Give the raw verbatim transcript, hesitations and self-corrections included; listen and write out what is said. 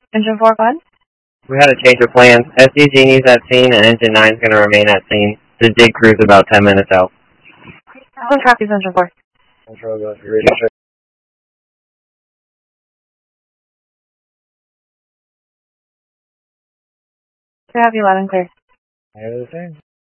Engine four, one. We had a change of plans. S D Genie's at scene and Engine nine is going to remain at scene. The dig crew's about ten minutes out. One copies, Engine four. Control goes for radio check. We have you loud and clear. I hear the same.